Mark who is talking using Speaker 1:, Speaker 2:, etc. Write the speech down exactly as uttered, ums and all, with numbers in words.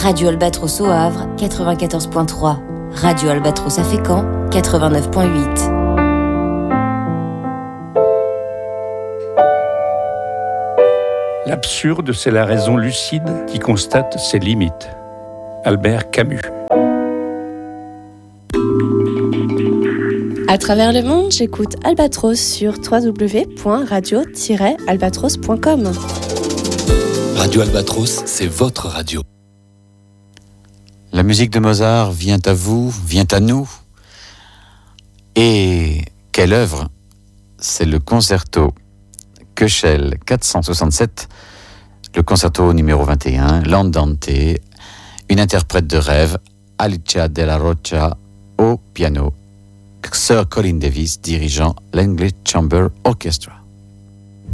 Speaker 1: Radio Albatros au Havre, quatre-vingt-quatorze virgule trois. Radio Albatros à Fécamp, quatre-vingt-neuf virgule huit.
Speaker 2: L'absurde, c'est la raison lucide qui constate ses limites. Albert Camus.
Speaker 3: À travers le monde, j'écoute Albatros sur w w w point radio tiret albatros point com.
Speaker 4: Radio Albatros, c'est votre radio.
Speaker 5: La musique de Mozart vient à vous, vient à nous. Et quelle œuvre! C'est le concerto Köchel quatre cent soixante-sept, le concerto numéro vingt et un, l'Andante, une interprète de rêve, Alicia Della Rocha, au piano, Sir Colin Davis dirigeant l'English Chamber Orchestra.